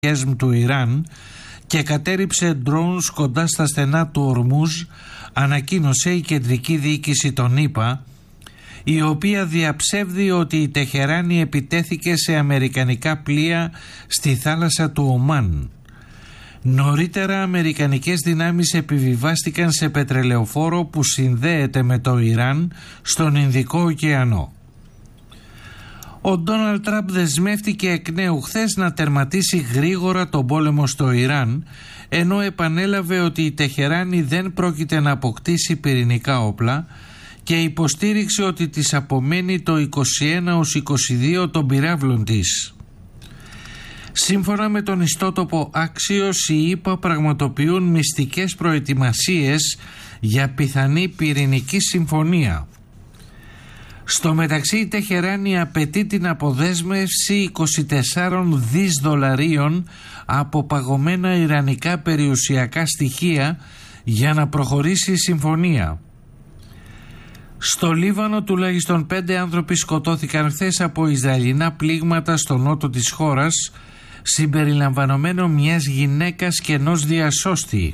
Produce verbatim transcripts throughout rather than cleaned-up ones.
του Ιράν και κατέριψε ντρόουνς κοντά στα στενά του Ορμούζ, ανακοίνωσε η κεντρική διοίκηση των ΗΠΑ, η οποία διαψεύδει ότι η Τεχεράνη επιτέθηκε σε αμερικανικά πλοία στη θάλασσα του Ομάν. Νωρίτερα αμερικανικές δυνάμεις επιβιβάστηκαν σε πετρελαιοφόρο που συνδέεται με το Ιράν στον Ινδικό ωκεανό. Ο Ντόναλντ Τραμπ δεσμεύτηκε εκ νέου χθες να τερματίσει γρήγορα τον πόλεμο στο Ιράν, ενώ επανέλαβε ότι η Τεχεράνη δεν πρόκειται να αποκτήσει πυρηνικά όπλα και υποστήριξε ότι της απομένει το είκοσι ένα έως είκοσι δύο των πυράβλων της. Σύμφωνα με τον ιστότοπο Axios, οι ΗΠΑ πραγματοποιούν μυστικές προετοιμασίες για πιθανή πυρηνική συμφωνία. Στο μεταξύ η Τεχεράνη απαιτεί την αποδέσμευση είκοσι τέσσερα δις δολαρίων από παγωμένα ιρανικά περιουσιακά στοιχεία για να προχωρήσει η συμφωνία. Στο Λίβανο τουλάχιστον πέντε άνθρωποι σκοτώθηκαν χθες από Ισραηλινά πλήγματα στο νότο της χώρας, συμπεριλαμβανομένο μιας γυναίκας και ενός διασώστη.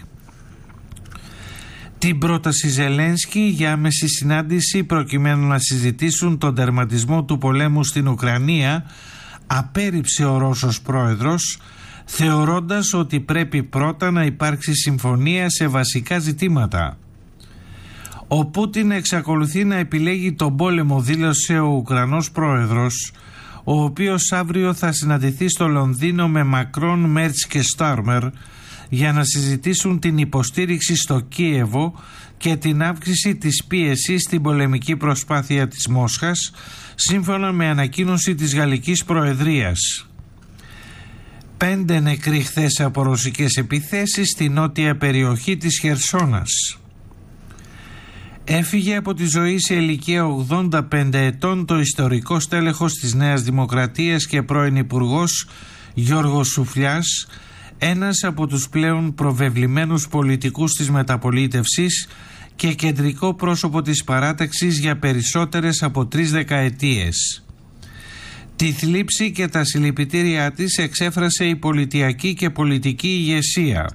Την πρόταση Ζελένσκι για άμεση συνάντηση προκειμένου να συζητήσουν τον τερματισμό του πολέμου στην Ουκρανία απέρριψε ο Ρώσος πρόεδρος, θεωρώντας ότι πρέπει πρώτα να υπάρξει συμφωνία σε βασικά ζητήματα. Ο Πούτιν εξακολουθεί να επιλέγει τον πόλεμο, δήλωσε ο Ουκρανός πρόεδρος, ο οποίος αύριο θα συναντηθεί στο Λονδίνο με Μακρόν, Μέρτς και Στάρμερ για να συζητήσουν την υποστήριξη στο Κίεβο και την αύξηση της πίεσης στην πολεμική προσπάθεια της Μόσχας, σύμφωνα με ανακοίνωση της Γαλλικής Προεδρίας. Πέντε νεκροί χθες από ρωσικές επιθέσεις στη νότια περιοχή της Χερσόνας. Έφυγε από τη ζωή σε ηλικία ογδόντα πέντε ετών το ιστορικό στέλεχος της Νέας Δημοκρατίας και πρώην υπουργός Γιώργος Σουφλιάς, ένας από τους πλέον προβεβλημένους πολιτικούς της μεταπολίτευσης και κεντρικό πρόσωπο της παράταξης για περισσότερες από τρεις δεκαετίες. Τη θλίψη και τα συλληπιτήριά της εξέφρασε η πολιτιακή και πολιτική ηγεσία.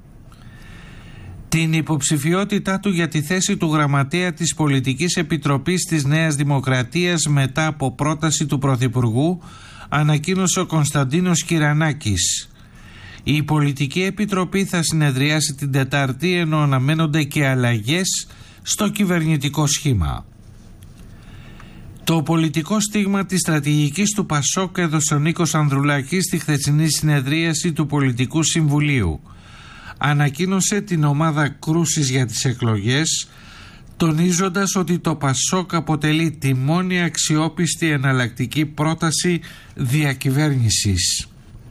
Την υποψηφιότητά του για τη θέση του γραμματέα της Πολιτικής Επιτροπής της Νέας Δημοκρατίας μετά από πρόταση του Πρωθυπουργού ανακοίνωσε ο Κωνσταντίνος Κυρανάκης. Η Πολιτική Επιτροπή θα συνεδριάσει την Τετάρτη, ενώ αναμένονται και αλλαγές στο κυβερνητικό σχήμα. Το πολιτικό στίγμα της στρατηγικής του Πασόκ έδωσε ο Νίκος Ανδρουλάκης στη χθεσινή συνεδρίαση του Πολιτικού Συμβουλίου. Ανακοίνωσε την ομάδα κρούσης για τις εκλογές, τονίζοντας ότι το Πασόκ αποτελεί τη μόνη αξιόπιστη εναλλακτική πρόταση διακυβέρνησης.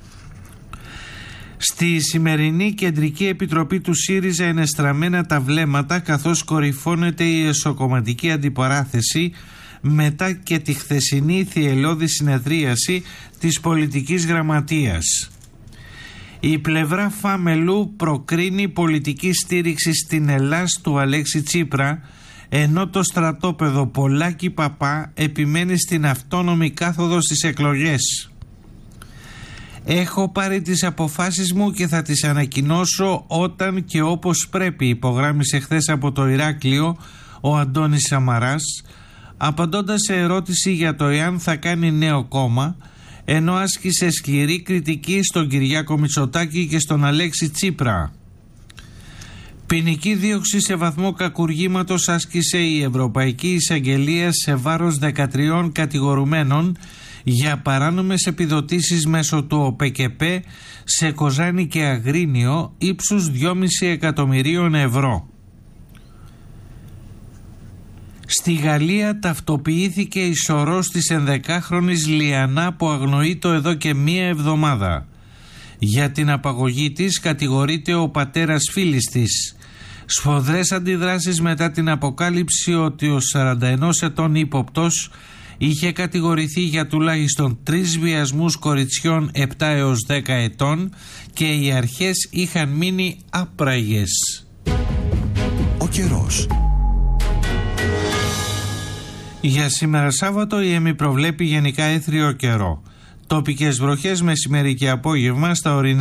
Στη σημερινή Κεντρική Επιτροπή του ΣΥΡΙΖΑ είναι στραμμένα τα βλέμματα, καθώς κορυφώνεται η εσωκομματική αντιπαράθεση μετά και τη χθεσινή θυελλώδη συνεδρίαση της πολιτικής γραμματείας. Η πλευρά Φαμελού προκρίνει πολιτική στήριξη στην Ελλάς του Αλέξη Τσίπρα, ενώ το στρατόπεδο Πολάκη Παπά επιμένει στην αυτόνομη κάθοδο στις εκλογές. «Έχω πάρει τις αποφάσεις μου και θα τις ανακοινώσω όταν και όπως πρέπει», υπογράμμισε χθες από το Ηράκλειο ο Αντώνης Σαμαράς, απαντώντας σε ερώτηση για το εάν θα κάνει νέο κόμμα, ενώ άσκησε σκληρή κριτική στον Κυριάκο Μητσοτάκη και στον Αλέξη Τσίπρα. Ποινική δίωξη σε βαθμό κακουργήματος άσκησε η Ευρωπαϊκή Εισαγγελία σε βάρος δεκατριών κατηγορουμένων για παράνομες επιδοτήσεις μέσω του ΟΠΕΚΕΠΕ σε Κοζάνη και Αγρίνιο ύψους δυόμισι εκατομμυρίων ευρώ. Στη Γαλλία ταυτοποιήθηκε η σωρός της ενδεκάχρονης Λιανά που αγνοείτο εδώ και μία εβδομάδα. Για την απαγωγή της κατηγορείται ο πατέρας φίλης της. Σφοδρές αντιδράσεις μετά την αποκάλυψη ότι ο σαράντα ενός ετών ύποπτος είχε κατηγορηθεί για τουλάχιστον τρεις βιασμούς κοριτσιών επτά έως δέκα ετών και οι αρχές είχαν μείνει άπραγες. Ο καιρός. Για σήμερα Σάββατο η ΕΜΗ προβλέπει γενικά έθριο καιρό. Τοπικές βροχές μεσημέρι και απόγευμα στα ορεινά